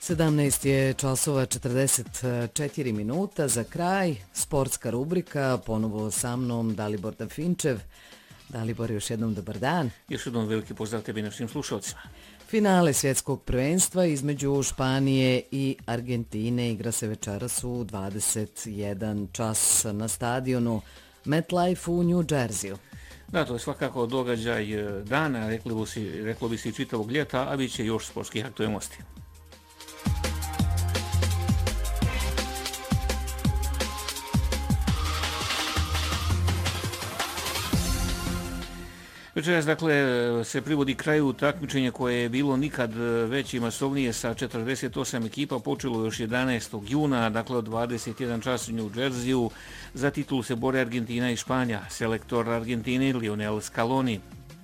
17 je časova 44 minuta. Za kraj sportska rubrika, ponovo sa mnom Dalibor Dafinčev. Dalibor, još jednom dobar dan. Još jednom veliki pozdrav tebi i našim slušalcima. Finale svjetskog prvenstva između Španije i Argentine igra se večeras u 21 čas na stadionu MetLife u New Jerseyu. Da, to je svakako događaj dana, reklo bi se i čitavog ljeta, a bit će još sportskih aktualnosti. Večeras, se privodi kraju takmičenje koje je bilo nikad veće i masovnije sa 48 ekipa. Počelo još 11. juna, od 21 čas u New Jerseyu. Za titulu se bore Argentina i Španija. Selektor Argentine Lionel Scaloni.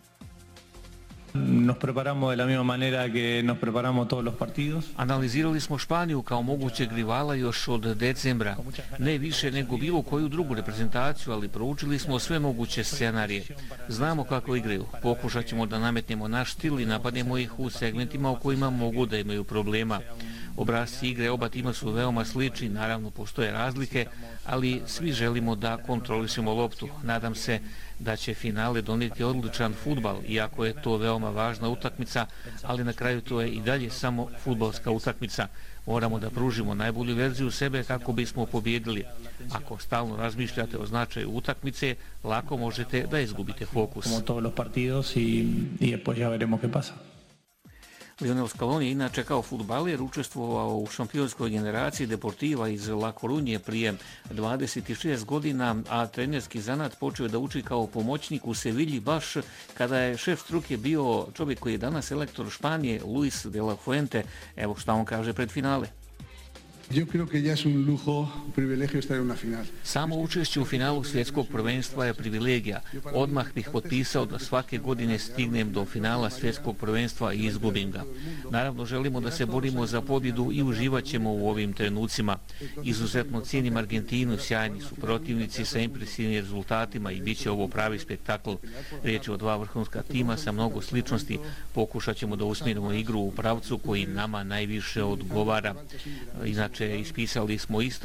Nos preparamos de la misma manera que nos preparamos todos los partidos. Analizirali smo Španiju kao mogućeg rivala još od decembra. Ne više nego bilo koju drugu reprezentaciju, ali proučili smo sve moguće scenarije. Znamo kako igraju. Pokušat ćemo da nametnemo naš stil i napadnemo ih u segmentima u kojima mogu da imaju problema. Obrasci igre oba tima su veoma slični, naravno postoje razlike, ali svi želimo da kontrolišemo loptu. Nadam se da će finale donijeti odličan fudbal, iako je to veoma važna utakmica, ali na kraju to je i dalje samo fudbalska utakmica. Moramo da pružimo najbolju verziju sebe kako bismo pobjedili. Ako stalno razmišljate o značaju utakmice, lako možete da izgubite fokus. Como todos los partidos y después ya veremos qué pasa. Lionel Scaloni je inače kao fudbaler učestvovao u šampionskoj generaciji Deportiva iz La Coruñe prije 26 godina, a trenerski zanat počeo da uči kao pomoćnik u Sevilji baš kada je šef struke bio čovjek koji je danas selektor Španije, Luis de la Fuente. Evo šta on kaže pred finale. Yo creo que ya es un lujo, un privilegio estar en una final. Samo učešće u finalu svjetskog prvenstva je privilegija. Odmah bih potpisao da svake godine stignem do finala svjetskog prvenstva i izgubim ga. Naravno, želimo da se borimo za pobjedu i uživat ćemo u ovim trenucima. Izuzetno cijenim Argentinu, sjajni su protivnici sa impresivnim rezultatima i bit će ovo pravi spektakl. Riječ je o dva vrhunska tima sa mnogo sličnosti. Pokušat ćemo da usmjerimo igru u pravcu koji nama najviše odgovara. Inače, ispisali smo isto